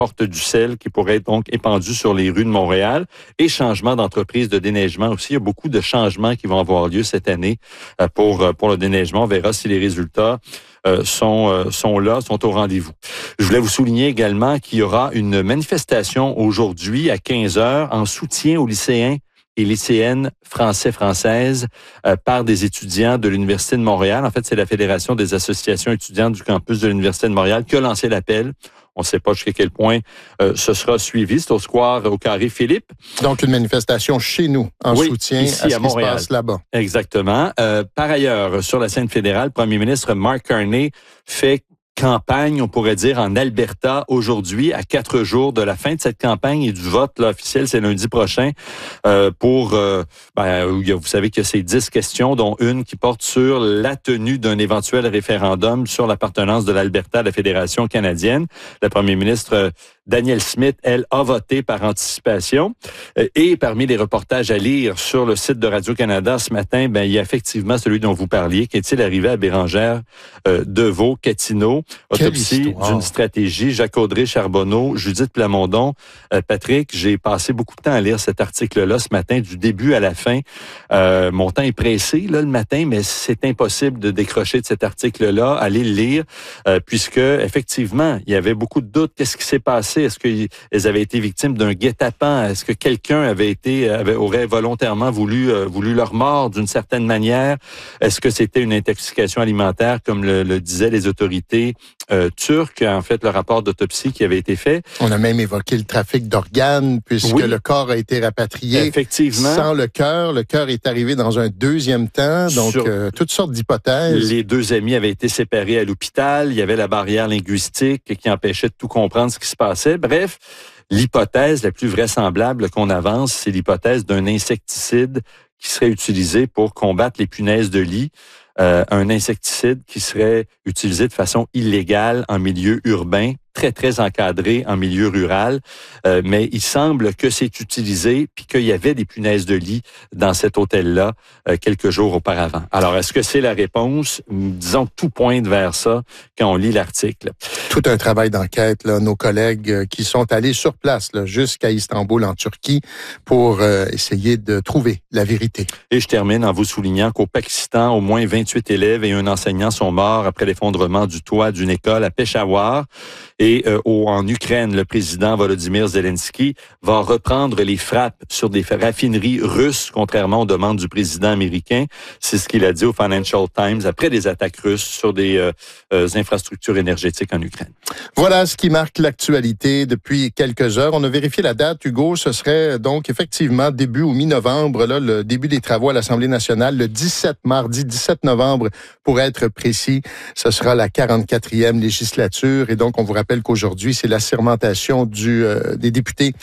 porte du sel qui pourrait être donc épandu sur les rues de Montréal et changement d'entreprise de déneigement aussi. Il y a beaucoup de changements qui vont avoir lieu cette année pour le déneigement. On verra si les résultats sont là, sont au rendez-vous. Je voulais vous souligner également qu'il y aura une manifestation aujourd'hui à 15h en soutien aux lycéens et lycéennes françaises par des étudiants de l'Université de Montréal. En fait, c'est la Fédération des associations étudiantes du campus de l'Université de Montréal qui a lancé l'appel. On ne sait pas jusqu'à quel point ce sera suivi. C'est au square au Carré Philippe. Donc, une manifestation chez nous en soutien ici, à ce à Montréal. qui se passe là-bas. Exactement. Par ailleurs, sur la scène fédérale, le premier ministre Mark Carney fait campagne, on pourrait dire, en Alberta aujourd'hui, à 4 jours de la fin de cette campagne et du vote là, officiel, c'est lundi prochain, vous savez qu'il y a ces 10 questions, dont une qui porte sur la tenue d'un éventuel référendum sur l'appartenance de l'Alberta à la Fédération canadienne. Le premier ministre Danielle Smith, elle, a voté par anticipation. Et parmi les reportages à lire sur le site de Radio-Canada ce matin, il y a effectivement celui dont vous parliez. Qu'est-il arrivé à Bérengère Deveau-Cattineau? Autopsie d'une stratégie. Jacques Audrey-Charbonneau, Judith Plamondon. Patrick, j'ai passé beaucoup de temps à lire cet article-là ce matin, du début à la fin. Mon temps est pressé là, le matin, mais c'est impossible de décrocher de cet article-là. Allez le lire, puisque effectivement, il y avait beaucoup de doutes. Qu'est-ce qui s'est passé? Est-ce qu'elles avaient été victimes d'un guet-apens? Est-ce que quelqu'un aurait volontairement voulu leur mort d'une certaine manière? Est-ce que c'était une intoxication alimentaire, comme le disaient les autorités turques? En fait, le rapport d'autopsie qui avait été fait. On a même évoqué le trafic d'organes, puisque le corps a été rapatrié. Effectivement. Sans le cœur. Le cœur est arrivé dans un deuxième temps. Donc, toutes sortes d'hypothèses. Les deux amis avaient été séparés à l'hôpital. Il y avait la barrière linguistique qui empêchait de tout comprendre ce qui se passait. Bref, l'hypothèse la plus vraisemblable qu'on avance, c'est l'hypothèse d'un insecticide qui serait utilisé pour combattre les punaises de lit. Un insecticide qui serait utilisé de façon illégale en milieu urbain, très, très encadré en milieu rural. Mais il semble que c'est utilisé puis qu'il y avait des punaises de lit dans cet hôtel-là quelques jours auparavant. Alors, est-ce que c'est la réponse? Disons que tout pointe vers ça quand on lit l'article. Tout un travail d'enquête, là, nos collègues qui sont allés sur place là, jusqu'à Istanbul, en Turquie, pour essayer de trouver la vérité. Et je termine en vous soulignant qu'au Pakistan, au moins 28 élèves et un enseignant sont morts après l'effondrement du toit d'une école à Peshawar. Et en Ukraine, le président Volodymyr Zelensky va reprendre les frappes sur des raffineries russes, contrairement aux demandes du président américain. C'est ce qu'il a dit au Financial Times après des attaques russes sur des infrastructures énergétiques en Ukraine. Voilà ce qui marque l'actualité depuis quelques heures. On a vérifié la date, Hugo. Ce serait donc effectivement début ou mi-novembre, là, le début des travaux à l'Assemblée nationale, le mardi 17 novembre, pour être précis. Ce sera la 44e législature. Et donc, on vous rappelle qu'aujourd'hui, c'est l'assermentation des députés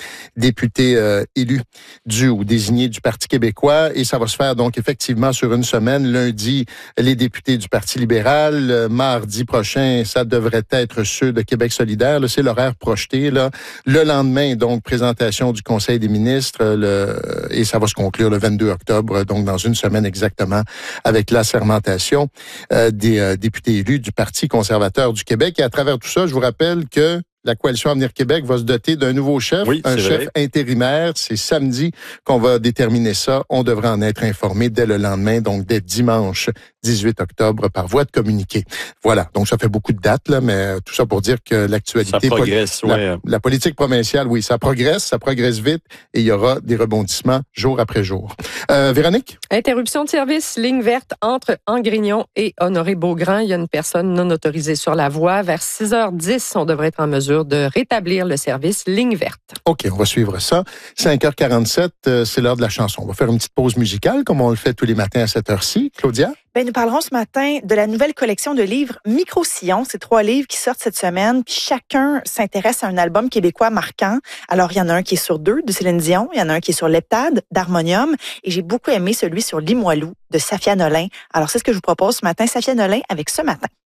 élus ou désignés du Parti québécois. Et ça va se faire donc effectivement sur une semaine. Lundi, les députés du Parti libéral. Mardi prochain, ça devrait être ceux de Québec solidaire. Là, c'est l'horaire projeté. Là. Le lendemain, donc, présentation du Conseil des ministres. Et ça va se conclure le 22 octobre, donc dans une semaine exactement, avec l'assermentation des députés élus du Parti conservateur du Québec. Et à travers tout ça, je vous rappelle que la Coalition Avenir Québec va se doter d'un nouveau chef, un chef intérimaire. C'est samedi qu'on va déterminer ça. On devrait en être informé dès le lendemain, donc dès dimanche 18 octobre, par voie de communiqué. Voilà, donc ça fait beaucoup de dates, là, mais tout ça pour dire que l'actualité... Ça progresse, la politique provinciale, oui, ça progresse vite et il y aura des rebondissements jour après jour. Véronique? Interruption de service, ligne verte entre Angrignon et Honoré-Beaugrand. Il y a une personne non autorisée sur la voie. Vers 6h10, on devrait être en mesure de rétablir le service ligne verte. OK, on va suivre ça. 5h47, c'est l'heure de la chanson. On va faire une petite pause musicale, comme on le fait tous les matins à cette heure-ci. Claudia? Nous parlerons ce matin de la nouvelle collection de livres Micro-Sillon. C'est 3 livres qui sortent cette semaine. Puis chacun s'intéresse à un album québécois marquant. Alors, il y en a un qui est sur 2 de Céline Dion. Il y en a un qui est sur Leptade d'Harmonium. Et j'ai beaucoup aimé celui sur Limoilou de Safia Nolin. Alors, c'est ce que je vous propose ce matin. Safia Nolin avec Ce matin.